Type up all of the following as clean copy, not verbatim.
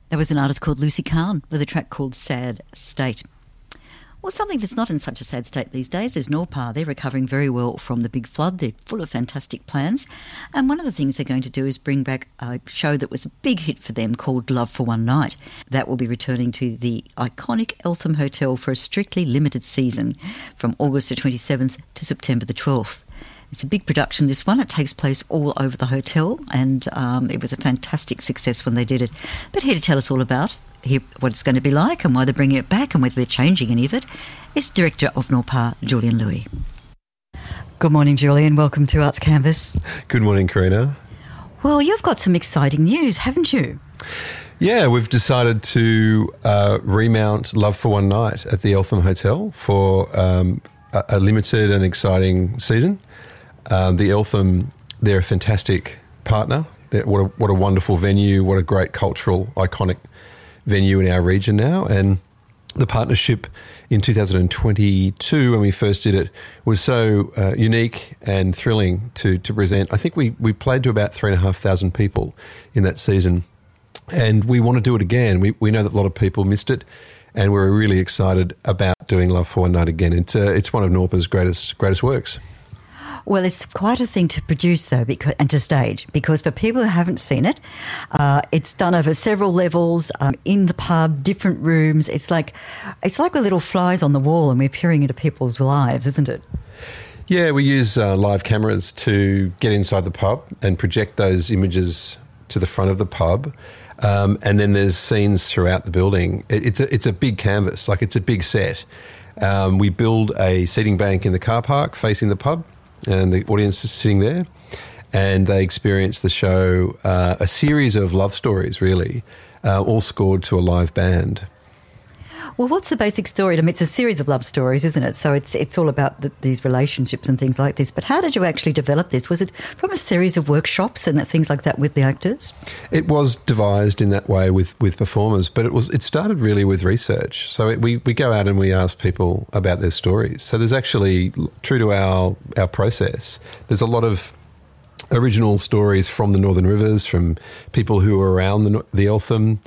There was an artist called Lucy Kahn with a track called Sad State. Well, something that's not in such a sad state these days is Norpa. They're recovering very well from the big flood. They're full of fantastic plans. And one of the things they're going to do is bring back a show that was a big hit for them called Love for One Night. That will be returning to the iconic Eltham Hotel for a strictly limited season from August the 27th to September the 12th. It's a big production, this one. It takes place all over the hotel, and it was a fantastic success when they did it. But here to tell us all about what it's going to be like and why they're bringing it back and whether they're changing any of it is Director of Norpa, Julian Louis. Good morning, Julian. Welcome to Arts Canvas. Good morning, Karina. Well, you've got some exciting news, haven't you? Yeah, we've decided to remount Love for One Night at the Eltham Hotel for a limited and exciting season. The Eltham, they're a fantastic partner. What a wonderful venue, what a great cultural, iconic venue in our region now. And the partnership in 2022, when we first did it, was so unique and thrilling to present. I think we played to about 3,500 people in that season. And we want to do it again. We know that a lot of people missed it, and we're really excited about doing Love for One Night again. It's one of Norpa's greatest works. Well, it's quite a thing to produce, though, and to stage, because for people who haven't seen it, it's done over several levels, in the pub, different rooms. It's like we're little flies on the wall and we're peering into people's lives, isn't it? Yeah, we use live cameras to get inside the pub and project those images to the front of the pub. And then there's scenes throughout the building. It's a big canvas, like it's a big set. We build a seating bank in the car park facing the pub, and the audience is sitting there, and they experience the show, a series of love stories, really, all scored to a live band. Well, what's the basic story? I mean, it's a series of love stories, isn't it? So it's all about these relationships and things like this. But how did you actually develop this? Was it from a series of workshops and things like that with the actors? It was devised in that way with performers, but it started really with research. So we go out and we ask people about their stories. So there's actually, true to our process, there's a lot of original stories from the Northern Rivers, from people who were around the Eltham.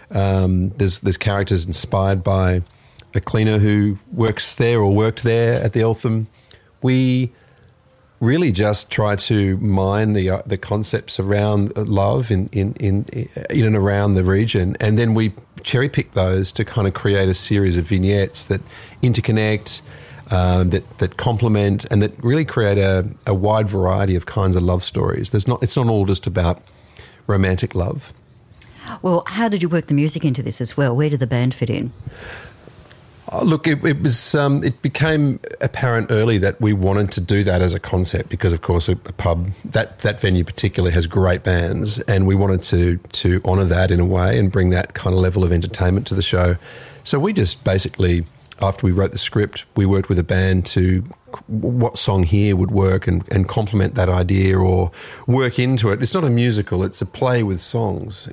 There's characters inspired by a cleaner who works there or worked there at the Eltham. We really just try to mine the concepts around love in and around the region, and then we cherry pick those to kind of create a series of vignettes that interconnect, that complement, and that really create a wide variety of kinds of love stories. It's not all just about romantic love. Well, how did you work the music into this as well? Where did the band fit in? Look, it became apparent early that we wanted to do that as a concept because, of course, a pub, that venue particularly has great bands, and we wanted to honour that in a way and bring that kind of level of entertainment to the show. So we just basically, after we wrote the script, we worked with a band to what song here would work and complement that idea or work into it. It's not a musical, it's a play with songs,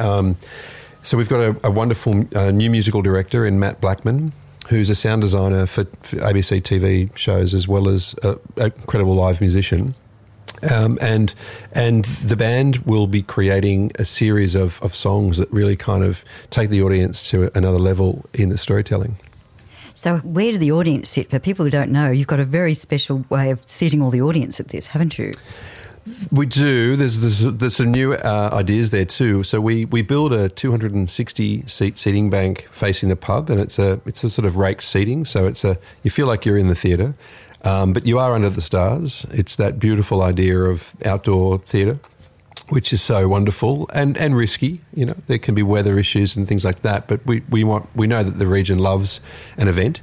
So we've got a wonderful new musical director in Matt Blackman, who's a sound designer for ABC TV shows as well as an incredible live musician. And the band will be creating a series of songs that really kind of take the audience to another level in the storytelling. So where do the audience sit? For people who don't know, you've got a very special way of seating all the audience at this, haven't you? We do. There's some new ideas there too. So we build a 260-seat seating bank facing the pub, and it's a sort of raked seating. So you feel like you're in the theatre, but you are under the stars. It's that beautiful idea of outdoor theatre, which is so wonderful and risky. There can be weather issues and things like that, but we know that the region loves an event.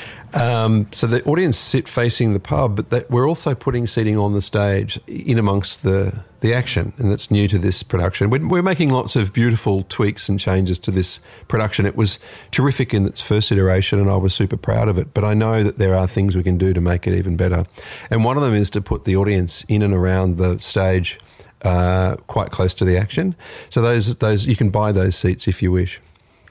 So the audience sit facing the pub, but we're also putting seating on the stage in amongst the action, and that's new to this production. We're making lots of beautiful tweaks and changes to this production. It was terrific in its first iteration, and I was super proud of it, but I know that there are things we can do to make it even better. And one of them is to put the audience in and around the stage quite close to the action. So those you can buy those seats if you wish.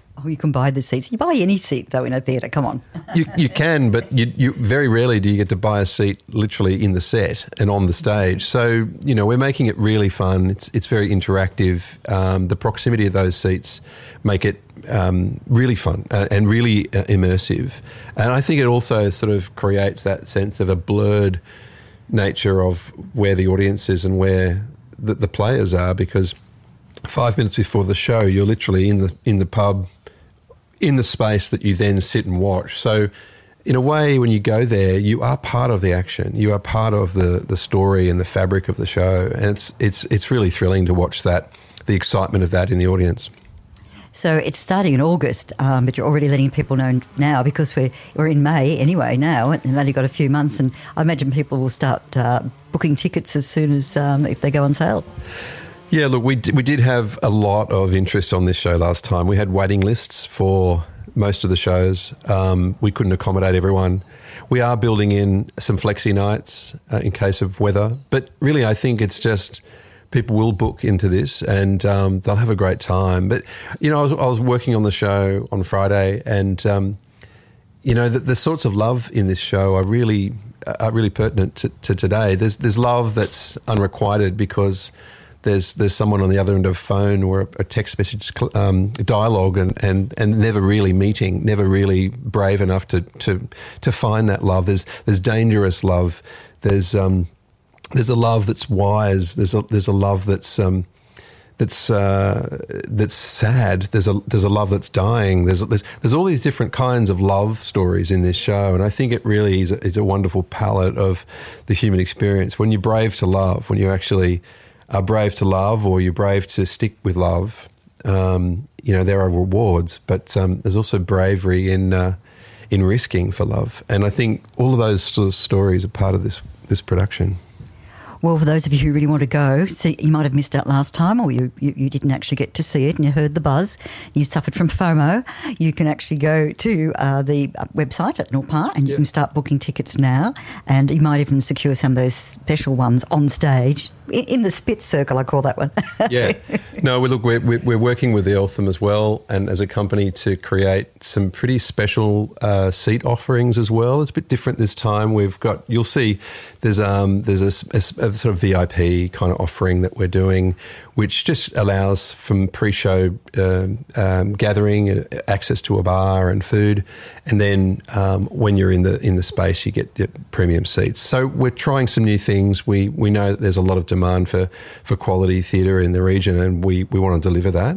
Oh, you can buy the seats. You buy any seat, though, in a theatre. Come on. You can, but you very rarely do you get to buy a seat literally in the set and on the stage. So, we're making it really fun. It's very interactive. The proximity of those seats make it really fun and really immersive. And I think it also sort of creates that sense of a blurred nature of where the audience is and where the players are, because 5 minutes before the show, you're literally in the pub, in the space that you then sit and watch. So in a way, when you go there, you are part of the action. You are part of the story and the fabric of the show. And it's really thrilling to watch that, the excitement of that in the audience. So it's starting in August, but you're already letting people know now, because we're in May anyway now, and they've only got a few months, and I imagine people will start booking tickets as soon as if they go on sale. Yeah, look, we did have a lot of interest on this show last time. We had waiting lists for most of the shows. We couldn't accommodate everyone. We are building in some flexi nights in case of weather. But really, I think it's just people will book into this and they'll have a great time. But, I was working on the show on Friday, and, the sorts of love in this show are really pertinent to today. There's love that's unrequited because there's someone on the other end of a phone or a text message dialogue and never really meeting, never really brave enough to find that love. There's dangerous love. There's a love that's wise. There's a love that's sad. There's a love that's dying. There's all these different kinds of love stories in this show, and I think it really is a wonderful palette of the human experience. When you're brave to love, when you actually are brave to love, or you're brave to stick with love, there are rewards, but there's also bravery in risking for love. And I think all of those sort of stories are part of this production. Well, for those of you who really want to go, see, you might have missed out last time, or you didn't actually get to see it and you heard the buzz, you suffered from FOMO, you can actually go to the website at Norpa and you can start booking tickets now, and you might even secure some of those special ones on stage. In the Spitz Circle, I call that one. Yeah. No, we're working with the Eltham as well, and as a company, to create some pretty special seat offerings as well. It's a bit different this time. You'll see there's a sort of VIP kind of offering that we're doing, which just allows from pre-show gathering, access to a bar and food, and then when you're in the space, you get the premium seats. So we're trying some new things. We know that there's a lot of demand for quality theatre in the region, and we want to deliver that.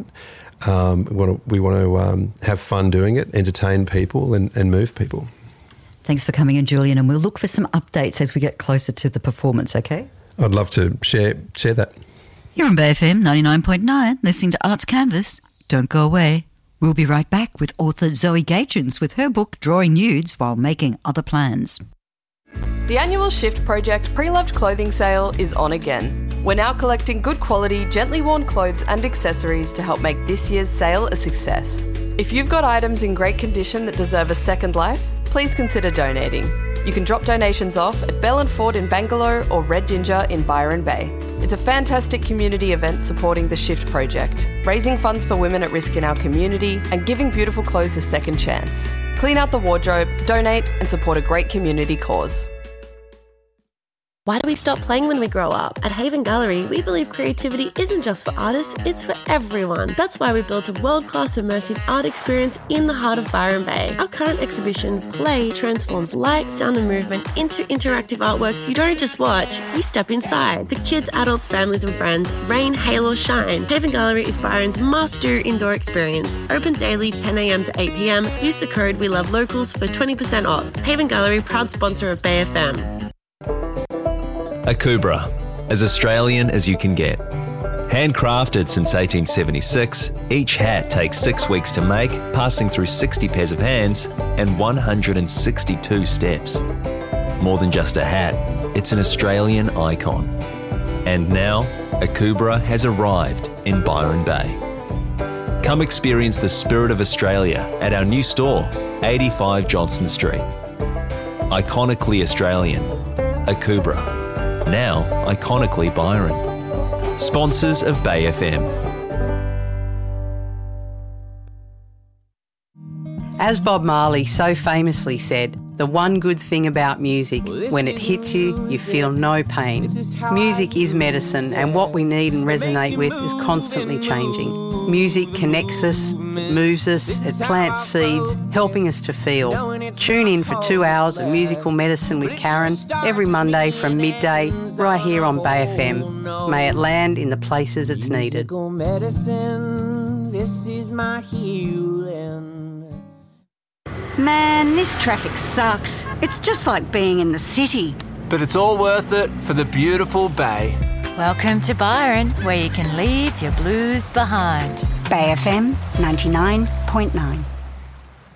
We want to have fun doing it, entertain people, and move people. Thanks for coming in, Julian, and we'll look for some updates as we get closer to the performance, okay? I'd love to share that. You're on Bay FM 99.9, listening to Arts Canvas. Don't go away. We'll be right back with author Zoe Gatrins with her book Drawing Nudes While Making Other Plans. The annual Shift Project pre-loved clothing sale is on again. We're now collecting good quality, gently worn clothes and accessories to help make this year's sale a success. If you've got items in great condition that deserve a second life, please consider donating. You can drop donations off at Bell and Ford in Bangalore or Red Ginger in Byron Bay. It's a fantastic community event supporting the Shift Project, raising funds for women at risk in our community and giving beautiful clothes a second chance. Clean out the wardrobe, donate and support a great community cause. Why do we stop playing when we grow up? At Haven Gallery, we believe creativity isn't just for artists, it's for everyone. That's why we built a world-class immersive art experience in the heart of Byron Bay. Our current exhibition, Play, transforms light, sound and movement into interactive artworks you don't just watch, you step inside. For kids, adults, families and friends, rain, hail or shine, Haven Gallery is Byron's must-do indoor experience. Open daily 10 a.m. to 8 p.m. Use the code WeLoveLocals for 20% off. Haven Gallery, proud sponsor of Bay FM. Akubra, as Australian as you can get. Handcrafted since 1876, each hat takes 6 weeks to make, passing through 60 pairs of hands and 162 steps. More than just a hat, it's an Australian icon. And now, Akubra has arrived in Byron Bay. Come experience the spirit of Australia at our new store, 85 Johnston Street. Iconically Australian, Akubra. Now, iconically Byron. Sponsors of Bay FM. As Bob Marley so famously said, the one good thing about music, when it hits you, you feel no pain. Music is medicine, and what we need and resonate with is constantly changing. Music connects us, moves us, it plants seeds, helping us to feel. Tune in for 2 hours of musical medicine with Karen every Monday from midday, right here on Bay FM. May it land in the places it's needed. This is my healing. Man, this traffic sucks. It's just like being in the city. But it's all worth it for the beautiful Bay. Welcome to Byron, where you can leave your blues behind. Bay FM 99.9.